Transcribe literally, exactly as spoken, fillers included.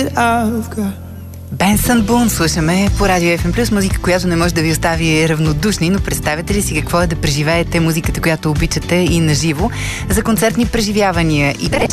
that I've got. Бенсън Бун слушаме по Радио Еф Ем Плюс, музика, която не може да ви остави равнодушни, но представете ли си какво е да преживеете музиката, която обичате и наживо, за концертни преживявания и